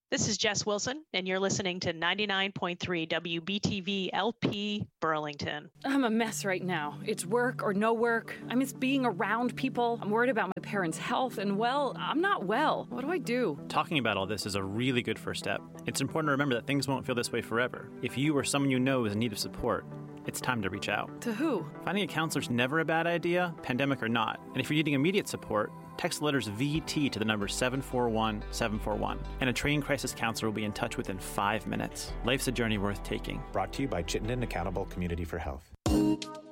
This is Jess Wilson, and you're listening to 99.3 WBTV LP Burlington. I'm a mess right now. It's work or no work. I miss being around people. I'm worried about my parents' health, and, well, I'm not well. What do I do? Talking about all this is a really good first step. It's important to remember that things won't feel this way forever. If you or someone you know is in need of support, it's time to reach out. To who? Finding a counselor is never a bad idea, pandemic or not. And if you're needing immediate support, text the letters VT to the number 741-741, and a trained crisis counselor will be in touch within 5 minutes. Life's a journey worth taking. Brought to you by Chittenden Accountable Community for Health.